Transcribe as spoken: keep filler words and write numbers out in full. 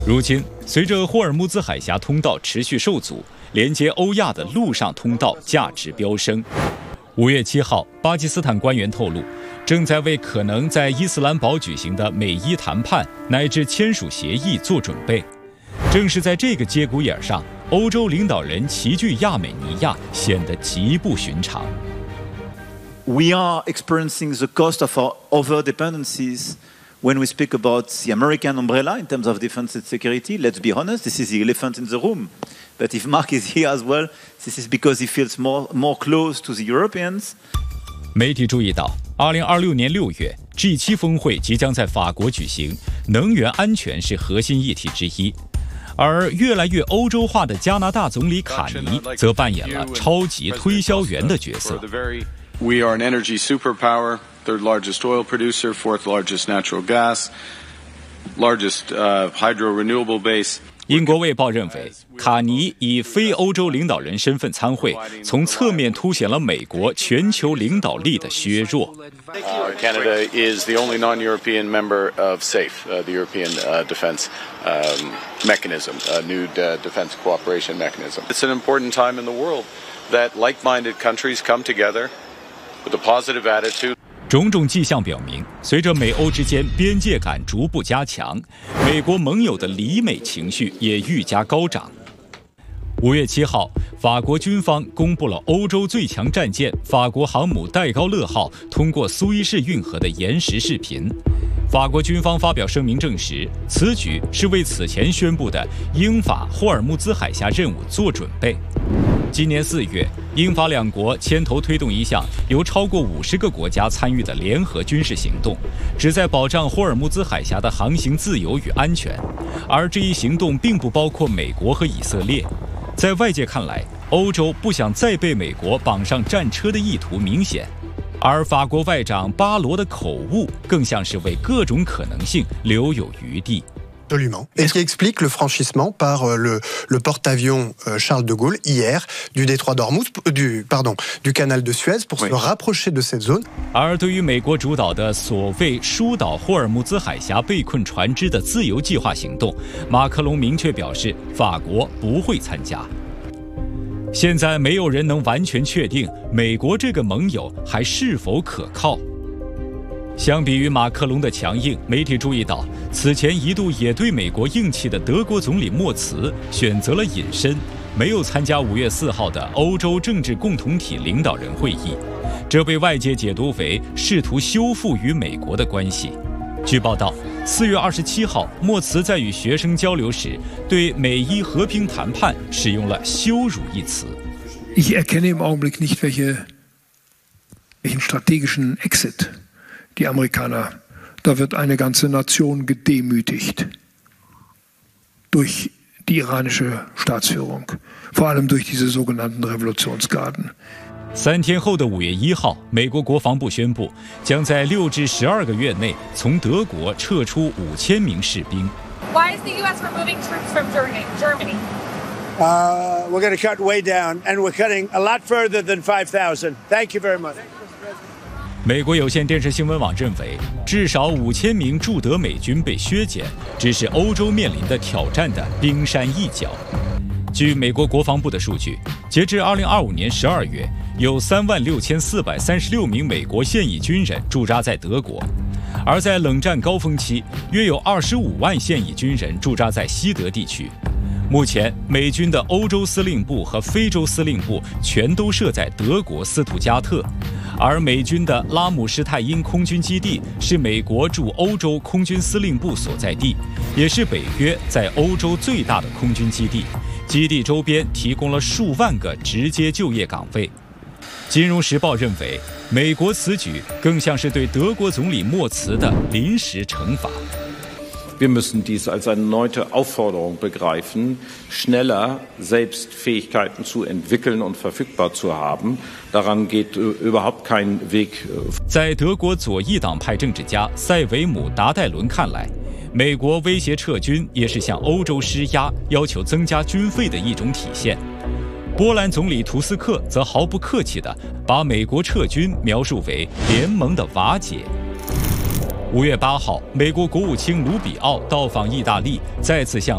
如今，随着霍尔木兹海峡通道持续受阻，连接欧亚的陆上通道价值飙升。五月七号，巴基斯坦官员透露，正在为可能在伊斯兰堡举行的美伊谈判乃至签署协议做准备。正是在这个节骨眼上，欧洲领导人齐聚亚美尼亚，显得极不寻常。 We are experiencing the cost of our over-dependencies when we speak about the American umbrella in terms of defense and security. Let's be honest, this is the elephant in the room. But if Mark is here as well, this is because he feels more, more close to the Europeans. 媒体注意到，二零二六年六月 G 七 峰会即将在法国举行，能源安全是核心议题之一。而越来越欧洲化的加拿大总理卡尼则扮演了超级推销员的角色。 We are an energy superpower, third largest oil producer, fourth largest natural gas, largest uh, hydro renewable base. 英国卫报认为，卡尼以非欧洲领导人身份参会，从侧面凸显了美国全球领导力的削弱。 Uh, Canada is the only non-European member of SAFE, uh, the European uh, defense um, mechanism, a new uh, defense cooperation mechanism. It's an important time in the world that like-minded countries come together with a positive attitude. 种种迹象表明，随着美欧之间边界感逐步加强，美国盟友的离美情绪也愈加高涨。五月七号，法国军方公布了欧洲最强战舰法国航母戴高乐号通过苏伊士运河的延时视频。法国军方发表声明证实，此举是为此前宣布的英法霍尔木兹海峡任务做准备。今年四月，英法两国牵头推动一项由超过五十个国家参与的联合军事行动，旨在保障霍尔木兹海峡的航行自由与安全。而这一行动并不包括美国和以色列。在外界看来，欧洲不想再被美国绑上战车的意图明显。而法国外长巴罗的口误更像是为各种可能性留有余地。 Absolument. Et ce qui explique le franchissement par le, le porte-avions Charles de Gaulle hier du détroit d'Ormuz, du pardon, du canal de Suez pour se rapprocher de cette zone. 而对于美国主导的所谓疏导霍尔木兹海峡被困船只的自由计划行动，马克龙明确表示，法国不会参加。现在没有人能完全确定美国这个盟友还是否可靠。相比于马克龙的强硬，媒体注意到，此前一度也对美国硬气的德国总理默茨选择了隐身，没有参加五月四号的欧洲政治共同体领导人会议，这被外界解读为试图修复与美国的关系。据报道，四月二十七号，默茨在与学生交流时，对美伊和平谈判使用了羞辱一词。 Ich erkenne im Augenblick nicht, welche, welchen strategischen Exit.Die Amerikaner, da wird eine ganze Nation gedemütigt durch die iranische Staatsführung, vor allem durch diese sogenannten Revolutionsgarden. 三天后的五月一号，美国国防部宣布，将在六至十二个月内从德国撤出五千名士兵。 Why is the U S removing troops from Germany? Uh, we're going to cut way down, and we're cutting a lot further than five thousand. Thank you very much. 美国有线电视新闻网认为，至少五千名驻德美军被削减，只是欧洲面临的挑战的冰山一角。据美国国防部的数据，截至二零二五年十二月，有三万六千四百三十六名美国现役军人驻扎在德国，而在冷战高峰期，约有二十五万现役军人驻扎在西德地区。目前，美军的欧洲司令部和非洲司令部全都设在德国斯图加特，而美军的拉姆施泰因空军基地是美国驻欧洲空军司令部所在地，也是北约在欧洲最大的空军基地。基地周边提供了数万个直接就业岗位。金融时报认为，美国此举更像是对德国总理默茨的临时惩罚。 Wir müssen dies als eine erneute Aufforderung begreifen, schneller selbst Fähigkeiten zu entwickeln und verfügbar zu haben. Daran geht überhaupt kein Weg. 在德国左翼党派政治家塞维姆·达戴伦看来，美国威胁撤军也是向欧洲施压，要求增加军费的一种体现。波兰总理图斯克则毫不客气地把美国撤军描述为联盟的瓦解。五月八号，美国国务卿卢比奥到访意大利，再次向